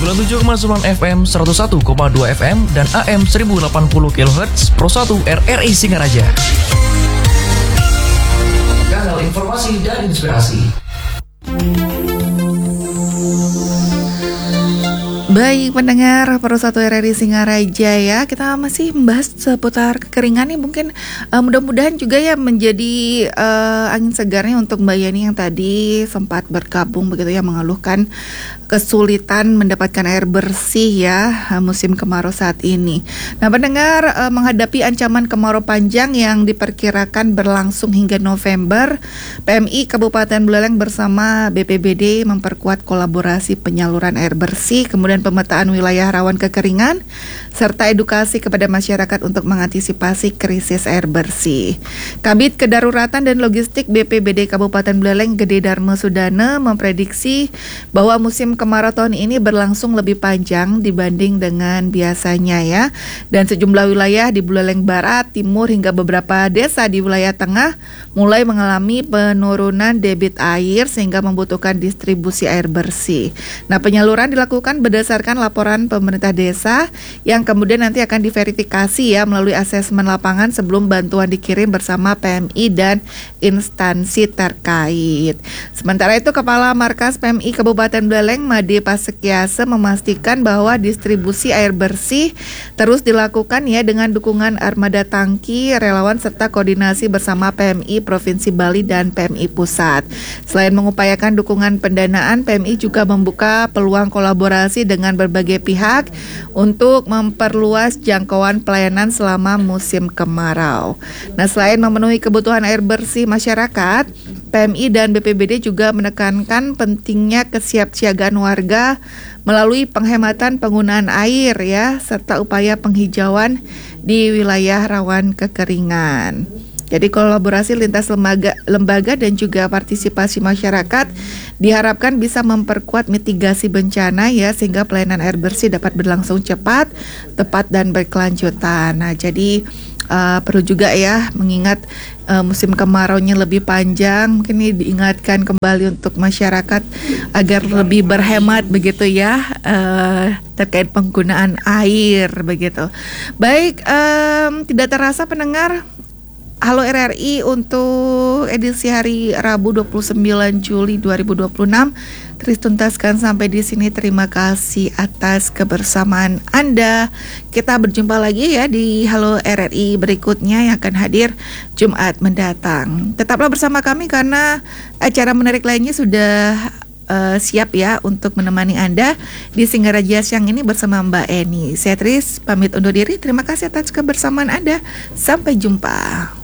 97,9 FM, 101,2 FM, dan AM 1080 kHz Pro 1 RRI Singaraja. Kanal informasi dan inspirasi. Baik pendengar Pro 1 RRI Singaraja ya, kita masih membahas seputar kekeringan nih. Mungkin mudah-mudahan juga ya menjadi angin segarnya untuk Mbak Yani yang tadi sempat bergabung begitu ya, mengeluhkan kesulitan mendapatkan air bersih ya musim kemarau saat ini. Nah pendengar, menghadapi ancaman kemarau panjang yang diperkirakan berlangsung hingga November, PMI Kabupaten Buleleng bersama BPBD memperkuat kolaborasi penyaluran air bersih, kemudian pemetaan wilayah rawan kekeringan, serta edukasi kepada masyarakat untuk mengantisipasi krisis air bersih. Kabid Kedaruratan dan Logistik BPBD Kabupaten Buleleng Gede Darmo Sudana memprediksi bahwa musim kemarau tahun ini berlangsung lebih panjang dibanding dengan biasanya ya. Dan sejumlah wilayah di Buleleng Barat, Timur hingga beberapa desa di wilayah tengah mulai mengalami penurunan debit air sehingga membutuhkan distribusi air bersih. Nah penyaluran dilakukan berdasarkan laporan pemerintah desa yang kemudian nanti akan diverifikasi ya melalui asesmen lapangan sebelum bantuan dikirim bersama PMI dan instansi terkait. Sementara itu Kepala Markas PMI Kabupaten Buleleng Made Pasekiase memastikan bahwa distribusi air bersih terus dilakukan ya dengan dukungan armada tangki, relawan serta koordinasi bersama PMI Provinsi Bali dan PMI Pusat. Selain mengupayakan dukungan pendanaan, PMI juga membuka peluang kolaborasi dengan berbagai pihak untuk memperluas jangkauan pelayanan selama musim kemarau. Nah, selain memenuhi kebutuhan air bersih masyarakat, PMI dan BPBD juga menekankan pentingnya kesiapsiagaan warga melalui penghematan penggunaan air ya, serta upaya penghijauan di wilayah rawan kekeringan. Jadi kolaborasi lintas lembaga dan juga partisipasi masyarakat diharapkan bisa memperkuat mitigasi bencana ya, sehingga pelayanan air bersih dapat berlangsung cepat, tepat dan berkelanjutan. Nah, jadi perlu juga ya mengingat musim kemaraunya lebih panjang, mungkin ini diingatkan kembali untuk masyarakat agar lebih berhemat begitu ya terkait penggunaan air begitu. Baik, tidak terasa pendengar, Halo RRI untuk edisi hari Rabu 29 Juli 2026 tuntaskan sampai di sini. Terima kasih atas kebersamaan Anda. Kita berjumpa lagi ya di Halo RRI berikutnya yang akan hadir Jumat mendatang. Tetaplah bersama kami karena acara menarik lainnya sudah siap ya untuk menemani Anda di Singaraja siang ini bersama Mbak Eni. Saya Tris pamit undur diri. Terima kasih atas kebersamaan Anda. Sampai jumpa.